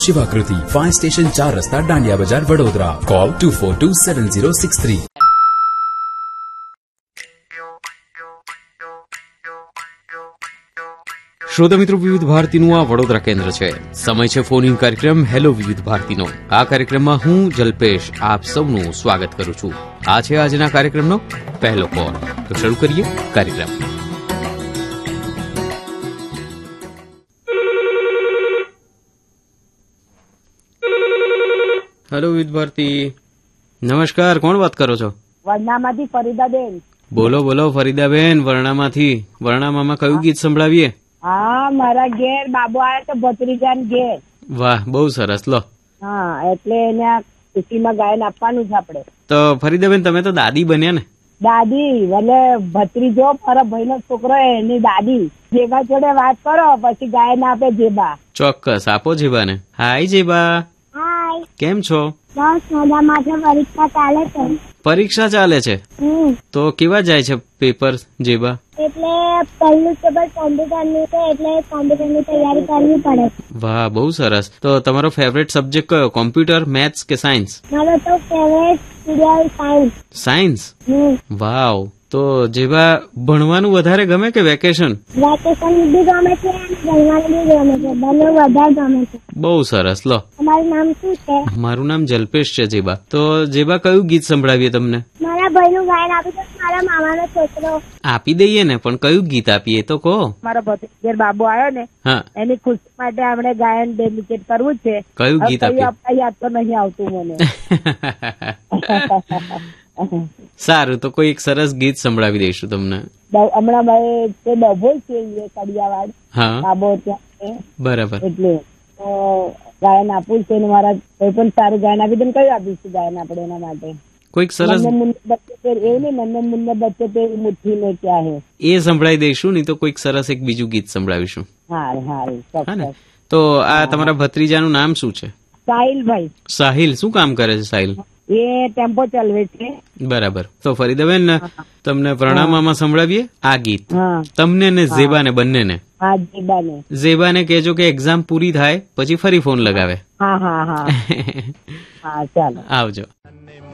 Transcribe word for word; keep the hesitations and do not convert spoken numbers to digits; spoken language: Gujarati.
शिवाकृति फायर स्टेशन चार रस्ता डांडिया बाजार Vadodara. Call to four to seven zero six three. શ્રોતા મિત્રો, વિવિધ ભારતીનું આ વડોદરા કેન્દ્ર છે. સમય છે ફોન ઇન કાર્યક્રમ હેલો વિવિધ ભારતીનો. આ કાર્યક્રમમાં હું જલ્પેશ આપ સૌનું સ્વાગત કરું છું. આ છે આજના કાર્યક્રમનો પહેલો કોલ. તો શરૂ કરીએ કાર્યક્રમ. હેલો વિવિધ ભારતી. નમસ્કાર, કોણ વાત કરો છો? વર્ણામાંથી ફરીદાબેન. બોલો બોલો ફરીદાબેન, વર્ણામાંથી. વર્ણામાં કયું ગીત સંભળાવીએ? હા, મારા ઘેર બાબુ આવ્યા તો ભત્રીજા ઘેર. વાહ, બહુ સરસ. લો. હા, એટલે એને ખુશીમાં ગાયન આપવાનું છે આપડે. તો ફરીદાબેન, તમે તો દાદી બન્યા ને? દાદી એટલે ભત્રીજો મારા ભાઈ નો છોકરો એની દાદી. જેબા જોડે વાત કરો પછી ગાયન આપે જેબા. ચોક્કસ, આપો જેબાને. હાય જેબા. હાય. કેમ છો? બસ મજામાં છે. પરીક્ષા ચાલે છે. પરીક્ષા ચાલે છે? તો કેવા જાય છે પેપર જેબા? એટલે પહેલું પેપર કોમ્પ્યુટરનું છે એટલે કોમ્પ્યુટરની તૈયારી કરવી પડે. વાહ, બહુ સરસ. તો તમારો ફેવરેટ સબ્જેક્ટ કયો? કોમ્પ્યુટર, મેથ્સ કે સાયન્સ? મારો તો ફેવરેટ સબ્જેક્ટ સાયન્સ. સાયન્સ? વાવ. તો જેવા ભણવાનું વધારે ગમે કે વેકેશન? વેકેશન બી ગમે છે અને ભણવાનું બી ગમે છે. બંને વધારે ગમે છે. બહુ સરસ. લો. તમારું નામ શું છે? મારું નામ જલ્પેશ છે જેબા. તો જેબા કયું ગીત સંભળાવીએ તમને? મારા ભાઈનું ગાયન આપી દો. મારા મામાનો છોકરો. આપી દઈએ ને, પણ કયું ગીત આપીએ તો કહો. મારો ભત્રીજો બાબુ આવ્યો ને, હા, એની ખુશી માટે આપણે ગાયન ડેડિકેટ કરવું છે. કયું ગીત આપીએ? યાદ તો નહીં આવતું મને. સારું, તો કોઈ એક સરસ ગીત સંભળાવી દઈશું તમને. હમણાં ભાઈ તે ડભોઈ છે કડિયાવાડ. હા, બાબો ત્યાં. બરાબર. એટલે ગાયન આપવું છે ને મારા કોઈ પણ સારું ગાયન આપી દે. કયું આપીશું ગાયન આપણે એના માટે? કોઈક સરસ એવું નહીં, મને મુન્ને બચ્ચે તેરી મુઠ્ઠી મેં ક્યાં હે, એ સંભળાવી દઈશું. નહીં તો કોઈક સરસ એક બીજું ગીત સંભળાવીશું. હારું હારું. તો આ તમારા ભત્રીજાનું નામ શું છે? સાહિલભાઈ. સાહિલ. શું કામ કરે છે સાહિલ? એ ટેમ્પો ચલાવે છે. બરાબર. તો ફરીદાબેન, તમને પ્રણામમાં સંભળાવીએ આ ગીત. તમને ને ઝેબાને બંનેને. હા, ઝેબાને. ઝેબાને કહેજો કે એક્ઝામ પૂરી થાય પછી ફરી ફોન લગાવે. હા હા હા. હા, ચાલો. આવજો.